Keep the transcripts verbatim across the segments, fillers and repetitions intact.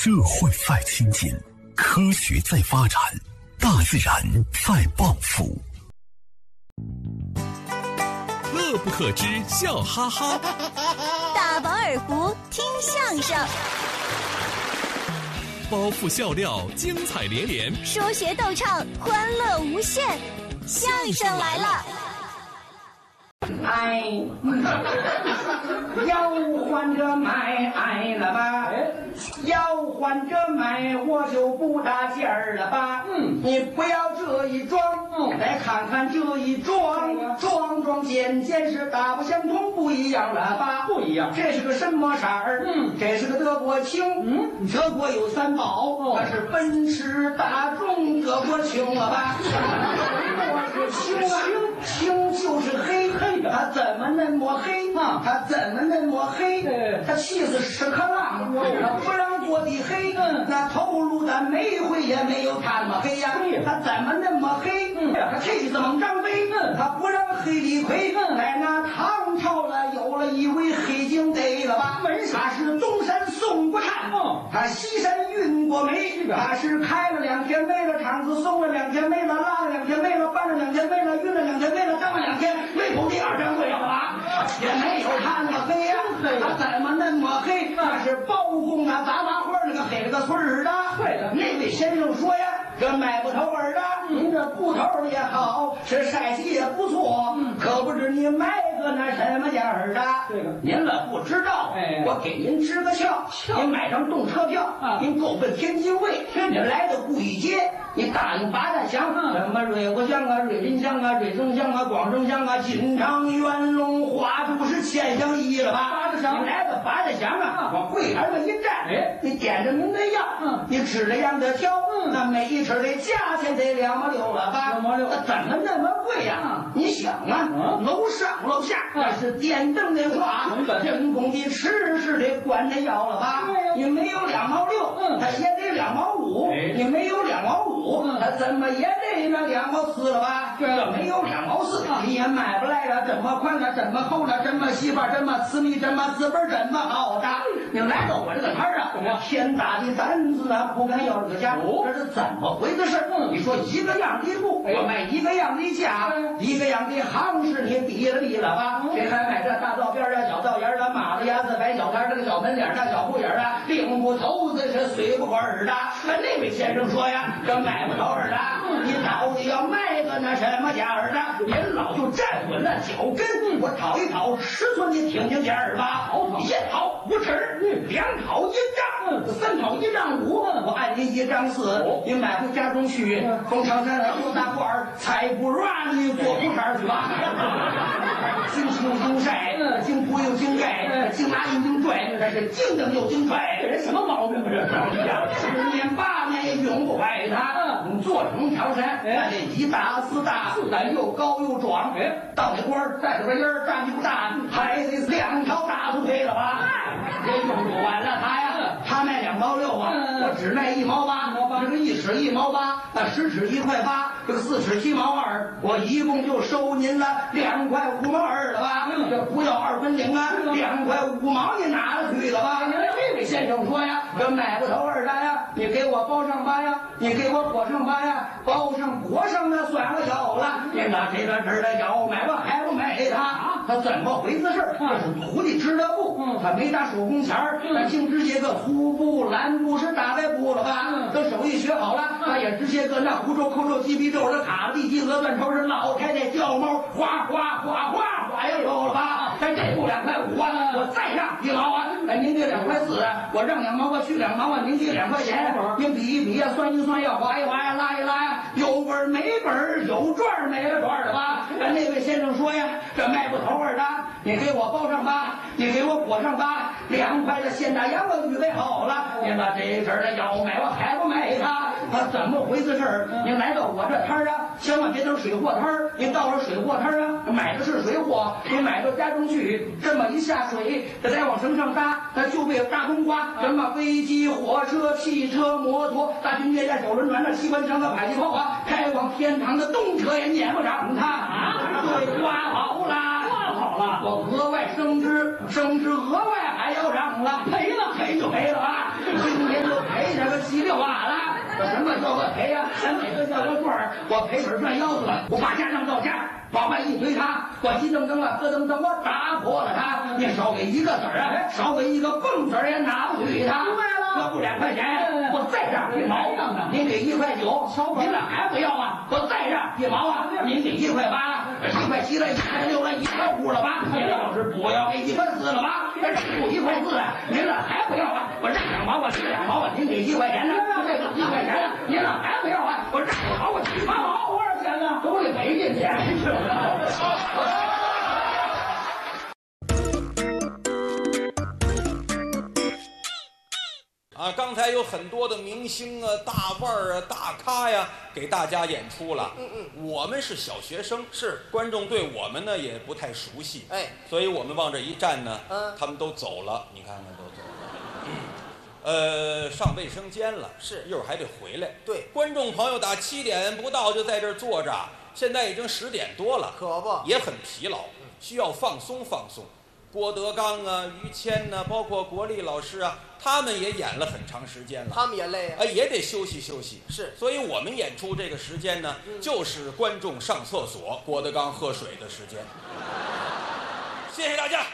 社会在亲近，科学在发展，大自然在报复。 乐不可支，笑哈哈。 大饱耳福，听相声。 包袱笑料，精彩连连。 说学逗唱，欢乐无限。相声来了。 哎，要换着买爱了吧？要换着买，我就不搭劲儿了吧？嗯，你不要这一装，嗯，再看看这一装，装装件件是大不相同，不一样了吧？不一样。这是个什么色儿？嗯，这是个德国青。嗯，德国有三宝，那是奔驰、大众、德国青了吧？我是青啊，青就是黑黑。他怎么那么黑啊？他怎么那么黑？他气死屎壳郎，他不让做的黑，那头颅的煤灰也没有他那么黑呀。他怎么那么黑？他气死猛张飞，他不让黑李逵。在那唐朝了，有了一位黑警逮了吧？他是东山宋国汉，他西山运过煤，他是开了两天煤了，厂子送了两天煤了，拉了两天煤了，搬了两天煤了，运了两天煤了，张了两天煤头第二张对了吧？也没有他那么黑呀，他怎么那么黑？那是包公啊，杂杂花那个黑了个村儿的。对的，那位先生说呀，这买不头儿的，您这布头也好，是晒洗也不错，可不知你买个那什么价儿的。这个您了不知道，哎，我给您支个窍，您买张动车票，您够奔天津卫，您来到故意街，你答应八大乡，什么瑞国乡啊、瑞林乡啊、瑞增乡啊、广生乡啊、金昌、元龙、花都是千乡一了吧？八大乡，你来到八大乡啊，往柜台上一站，哎，你点着您的药，嗯，你吃了样的挑，嗯，那每一吃的价钱得两毛六了吧？两毛六，那怎么那么贵呀？你想啊，楼上楼下那是电灯的话，人工的吃是得管着要了吧？你没有两毛六，嗯，他也得两毛五，你没有两毛五，他怎么也得那两毛四了吧？这没有两毛四，你也买不来了。这么宽了，这么厚了，这么细吧，这么私密，这么字本，这么好的。你来到我这个摊儿啊，天大的胆子啊，不敢要这个价，这是怎么回的事？你说一个样的布，我卖一个样的价，一个样的行市，你低了低了吧？谁还买这大皂边啊、小皂沿的、马子牙子、白小摊这个小门脸大小铺眼的、领不头子是碎不管儿的。那位先生说呀，这买不头儿的，你到底要卖个那什么价儿的？您老就站稳了脚跟，我讨一讨尺寸，你听听价儿吧。一讨五尺，两讨一丈，三讨一丈五，我按您一丈四，你买回家中去，从长山做大块儿，菜不软你做铺摊去吧。经青经晒，经铺又经盖，经拿又经拽，这是经蹬又经拽，这人什么毛病啊？这十年八年也永不坏他。你做成长山，那这一大四大，四大又高又壮，哎，到那官儿带着个音儿，站不大，还得两条大腿配了吧？也用不完了他呀，他卖两毛六啊，我只卖一毛八，这个一尺一毛八，那十尺一块八，这个四尺七毛二，我一共就收您了两块五毛二了吧？这不要二分零啊，两块五毛你拿了去了吧？这位先生说呀，这买不头二的呀，你给我包上吧呀，你给我裹上吧呀，包上裹上那算了小了，你拿这个事的要买吧还不买他？他怎么回事？这是徒弟织的布，他没打手工钱儿，他净织些个粗布、蓝布是大白布了吧？等手艺学好了，他也织些个那胡诌、扣诌、鸡皮皱、这卡地、鸡鹅断头是老太太叫猫，哗哗哗哗哗也有了吧？咱这布两块五啊，我再让一毛啊，哎，您给两块四，我让两毛，我去两毛啊，您给两块钱，您比一比呀，算一算呀，划一划呀，拉一拉呀，有本没本，有赚没了赚的吧？那位先生说呀，这卖不头儿的，你给我包上吧，你给我裹上吧，两块的现大洋我预备好了，您把这事儿的要买我还不买他？他怎么回事儿？您来到我这摊儿啊，千万别等水货摊儿，您到了水货摊儿啊，买的是水货，您买到家中去，这么一下水，这再往绳上搭，那就被大冬瓜，什么飞机、火车、汽车、摩托、大军舰、小轮船、那机关枪、那迫击炮啊，开往天堂的动车也撵不上他啊！对，刮好了，刮好了，我额外升职，升职额外还要涨了，赔了赔就赔了啊！今天就赔赔这个稀里哗啦。这什么叫个赔呀？什么个叫个赚儿？我赔本赚腰子，我把家当到家，往外一推他，我急噔噔啊，咯噔噔，我打破了他。你少给一个子儿啊，少给一个蹦子儿也拿不去他。对了，要不两块钱，我再让一毛。您给一块九，您这还不要啊？我再让一毛啊！您给一块八，一块七了，一块六了，一块五了吧？您要是不要给一块四了吧？这不一块四了，您这还不要啊？我让两毛，我吃两毛啊！您给一块钱呢？这个一块钱呢？您这还不要啊？我让两毛，我七八毛，多少钱呢？都得赔进去。 啊，刚才有很多的明星啊、大腕儿啊、大咖呀，给大家演出了。嗯嗯，我们是小学生，是观众对我们呢也不太熟悉，哎，所以我们往这一站呢，嗯，他们都走了，你看看都走了。呃，上卫生间了，是一会儿还得回来。对，观众朋友打七点不到就在这儿坐着，现在已经十点多了，可不也很疲劳，需要放松放松。郭德纲啊、于谦呐、啊，包括国立老师啊，他们也演了很长时间了，他们也累啊，哎，也得休息休息。是，所以我们演出这个时间呢，嗯、就是观众上厕所、郭德纲喝水的时间。谢谢大家。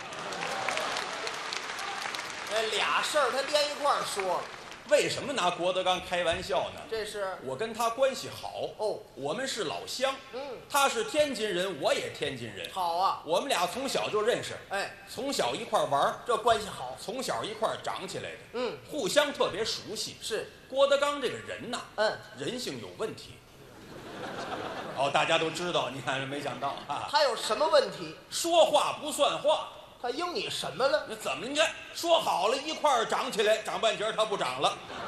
这俩事儿他连一块儿说了。 为什么拿郭德纲开玩笑呢？ 这是我跟他关系好哦，我们是老乡。嗯，他是天津人，我也天津人。好啊，我们俩从小就认识，哎，从小一块玩， 这关系好。 从小一块长起来的，嗯，互相特别熟悉。是郭德纲这个人呐，嗯，人性有问题。哦，大家都知道，你看没想到啊， 他有什么问题？ 说话不算话。 他应你什么了？ 那怎么？你看说好了一块儿长起来，长半截他不长了。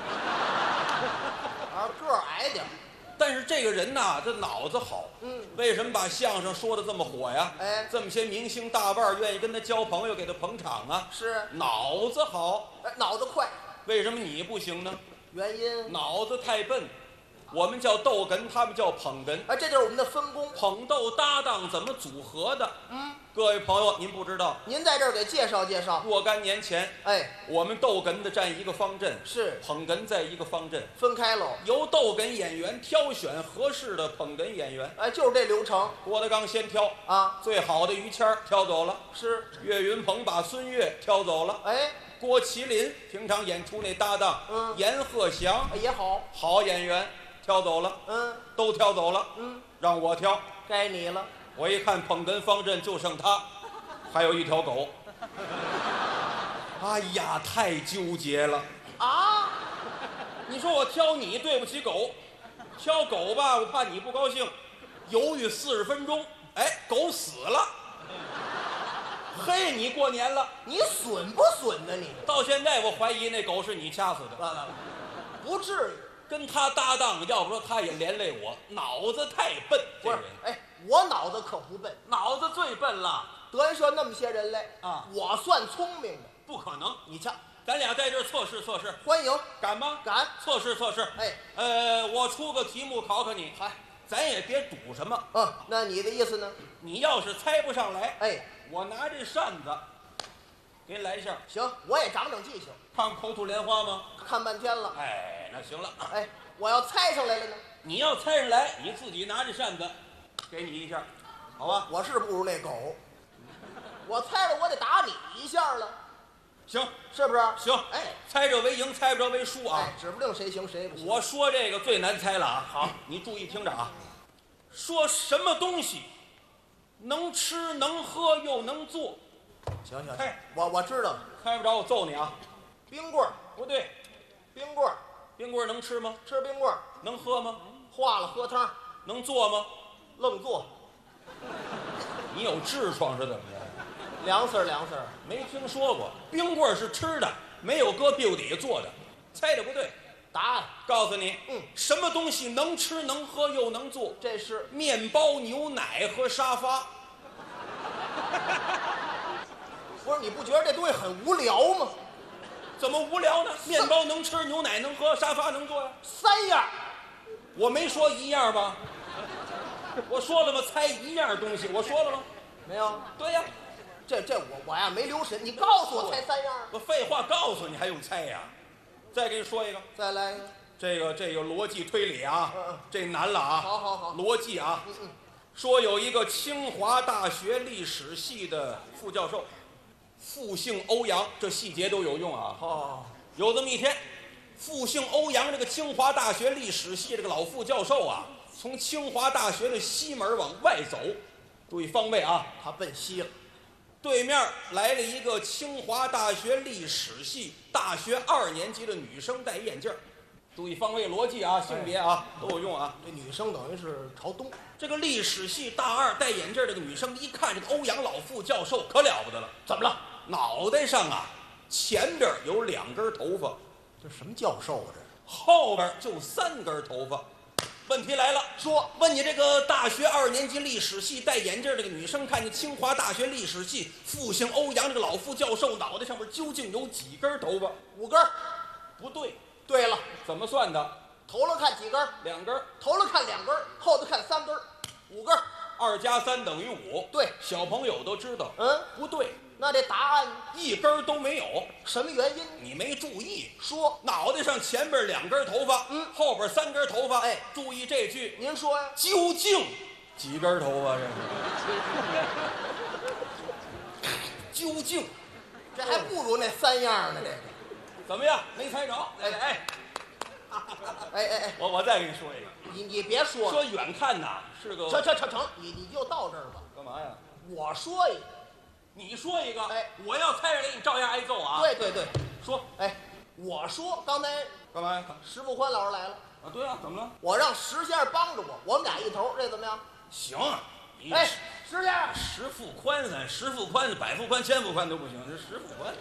啊，个儿矮点。 但是这个人呐，这脑子好。嗯。为什么把相声说的这么火呀？哎，这么些明星大腕愿意跟他交朋友，给他捧场啊。是。脑子好。 哎，脑子快。 为什么你不行呢？ 原因？ 脑子太笨。我们叫逗哏，他们叫捧哏。 哎，这就是我们的分工。 捧逗搭档怎么组合的？嗯，各位朋友，您不知道， 您在这儿给介绍介绍。 若干年前，哎，我们逗哏的占一个方阵，是捧哏在一个方阵， 分开喽。 由逗哏演员挑选合适的捧哏演员。 哎，就是这流程。 郭德纲先挑啊，最好的于谦儿挑走了，是岳云鹏把孙越挑走了。哎。郭麒麟平常演出那搭档，嗯，阎鹤祥也好， 好演员。挑走了，嗯，都挑走了，嗯，让我挑， 该你了。 我一看捧哏方阵就剩他，还有一条狗。哎呀，太纠结了啊！你说我挑你对不起狗，挑狗吧，我怕你不高兴，犹豫四十分钟，哎，狗死了。嘿，你过年了， 你损不损呢？你到现在我怀疑那狗是你掐死的， 不至于。 跟他搭档，要不说他也连累我，脑子太笨。这人， 哎，我脑子可不笨， 脑子最笨了。 德云社那么些人来啊，我算聪明的， 不可能。 你瞧， 咱俩在这儿测试测试， 欢迎， 敢吗？ 敢， 测试测试。哎，呃，我出个题目考考你，嗨，咱也别赌什么。 嗯，那你的意思呢？ 你要是猜不上来， 哎， 我拿这扇子给你来一下。 行，我也长长记性。 看口吐莲花吗？ 看半天了。 哎，那行了。 哎，我要猜上来了呢。 你要猜上来，你自己拿着扇子，给你一下，好吧？ 我是不如那狗，我猜了我得打你一下了。 行， 是不是？ 行。哎，猜着为赢，猜不着为输啊。 哎，指不定谁行谁不行。 我说这个最难猜了啊。好，你注意听着啊。说什么东西能吃能喝又能做？ 行行，哎，我我知道了。 猜不着我揍你啊！ 冰棍儿不对， 冰棍儿， 冰棍儿能吃吗？ 吃冰棍儿。 能喝吗？ 化了喝汤。 能做吗？ 愣做。 你有痔疮是怎么着？ 凉丝儿凉丝儿， 没听说过。冰棍儿是吃的，没有搁屁股底下做的。猜的不对。 答案告诉你，嗯，什么东西能吃能喝又能做？ 这是面包、牛奶和沙发。 不是，你不觉得这东西很无聊吗？ 怎么无聊呢？面包能吃，牛奶能喝，沙发能坐呀， 三样。 我没说一样吧？我说了吗？猜一样东西，我说了吗？ 没有。 对呀， 这这我我呀没留神，你告诉我猜三样。 我废话告诉你还用猜呀？ 再给你说一个， 再来一个。 这个这个逻辑推理啊， 嗯嗯这难了啊。 好好好， 逻辑啊。 嗯嗯。 说有一个清华大学历史系的副教授，复姓欧阳，这细节都有用啊。 哦。 有这么一天，复姓欧阳这个清华大学历史系这个老副教授啊，从清华大学的西门往外走，注意方位啊， 他奔西了。 对面来了一个清华大学历史系大学二年级的女生，戴眼镜。注意方位逻辑啊，性别啊都有用啊。 这女生等于是朝东。 这个历史系大二戴眼镜这个女生一看这个欧阳老副教授可了不得了， 怎么了？ 脑袋上啊前边有两根头发， 这什么教授啊？这后边就三根头发。问题来了，说问你这个大学二年级历史系戴眼镜这个女生，看见清华大学历史系复姓欧阳这个老副教授脑袋上面究竟有几根头发？ 五根。 不对。 对了， 怎么算的？ 头了看几根？ 两根。 头了看两根，后头看三根，五根。 二加三等于五。 对， 小朋友都知道。 嗯， 不对。 那这答案一根都没有。 什么原因？ 你没注意。 说脑袋上前边两根头发， 嗯， 后边三根头发。 哎， 注意这句。 您说呀？ 究竟几根头发？这是。究竟， 这还不如那三样呢。这个怎么样？没猜着？哎哎。 哎哎哎， 我我再给你说一个， 你你别说了， 说远看呐是个， 成成成成，你你就到这儿吧。 干嘛呀？ 我说一个， 你说一个， 哎， 我要猜着给你照样挨揍啊。 对对对， 说， 哎，我说刚才干嘛呀？ 石富宽老师来了啊，对啊，怎么了？ 我让石先生帮着我，我们俩一头，这怎么样？ 行，你哎，石先生， 石富宽咱石富宽、百富宽、千富宽都不行，这石富宽。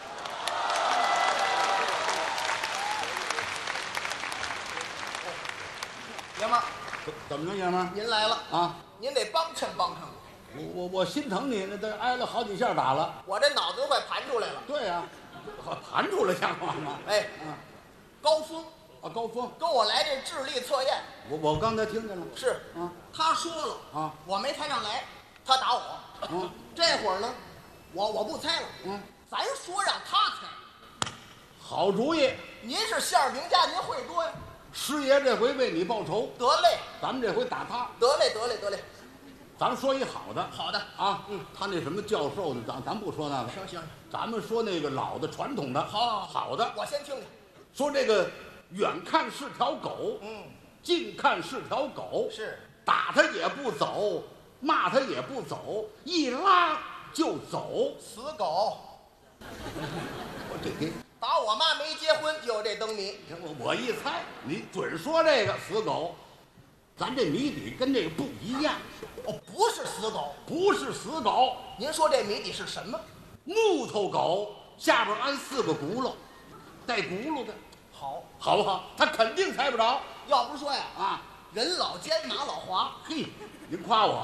爷们儿， 怎么着，爷们儿？ 您来了啊！ 您得帮衬帮衬我。 我我我心疼你，那都挨了好几下打了。 我这脑子都快盘出来了。 对呀、啊，盘出来像话吗？ 哎， 啊， 高峰啊，高峰跟我来这智力测验。 我我刚才听见了。 是啊， 他说了啊， 我没猜上来，他打我。 嗯， 这会儿呢，我我不猜了。 嗯， 咱说让他猜。 好主意。 您是相声名家，您会多呀。 师爷这回为你报仇， 得嘞， 咱们这回打他。 得嘞，得嘞，得嘞。 咱们说一好的， 好的啊，嗯，他那什么教授的，咱咱不说那个， 行行， 咱们说那个老的传统的， 好， 好的。 我先听听。 说这个远看是条狗， 嗯， 近看是条狗， 是打他也不走，骂他也不走，一拉就走， 死狗。 我这给打我妈没结婚就有这灯谜。 我我一猜，你准说这个死狗。咱这谜底跟这个不一样， 哦，不是死狗， 不是死狗。 您说这谜底是什么？ 木头狗下边安四个轱辘，带轱辘的， 好， 好不好？他肯定猜不着。 要不说呀， 啊， 人老奸马老滑。 嘿，您夸我，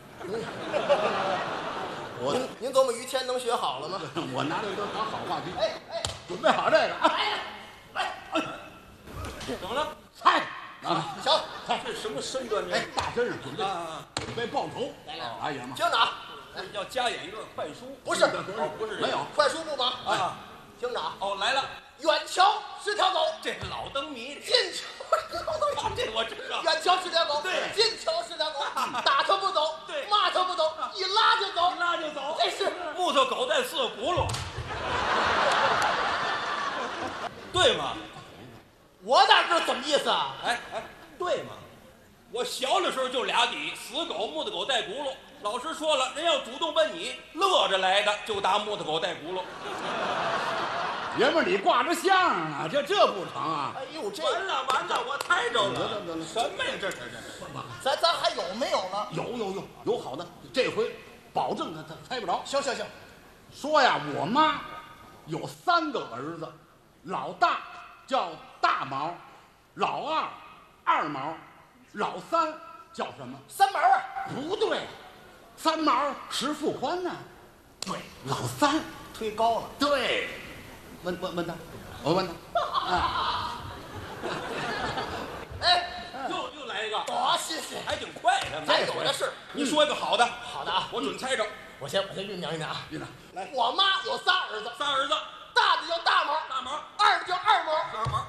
我您您琢磨于谦能学好了吗？ 我拿这都当好话题。 哎哎， 准备好这个啊！ 来呀，来， 怎么了？ 猜啊！ 行， 这什么身段？这哎，大身上准备啊， 准备报仇。 来来哎呀妈！ 听着啊， 要加演一段快书？ 不是， 哦，不是， 没有快书不忙啊。 听着啊， 哦，来了， 远瞧是条狗， 这老灯谜， 近瞧是条狗， 这我知道。 远瞧是条狗， 对近瞧是条狗，打它不走， 对， 骂它不走，一拉就走， 一拉就走， 这是木头狗带四个轱辘，对吗？ 我哪知道怎么意思啊？ 哎哎，对吗？我小的时候就俩底，死狗、木头狗带轱辘。老师说了，人要主动问你，乐着来的就答木头狗带轱辘。 爷们儿，你挂着相声呢，这这不成啊？ 哎呦，这完了完了，我猜着了。 得了得了什么呀？这这这这！ 咱咱还有没有了？ 有有有有好的，这回保证他他猜不着。 行行行， 说呀，我妈有三个儿子，老大叫大毛，老二二毛，老三叫什么？ 三毛啊？ 不对，三毛石富宽呢？对，老三推高了。 对，问问问他，我问他，啊， 哎， 又又来一个， 多新鲜！ 还挺快的。 咱有的是。 你说一个好的， 好的啊， 我准猜着。 我先我先酝酿酝酿啊。 院长， 来，我妈有仨儿子， 仨儿子， 大大的叫大毛， 大毛， 二的叫二毛， 二毛，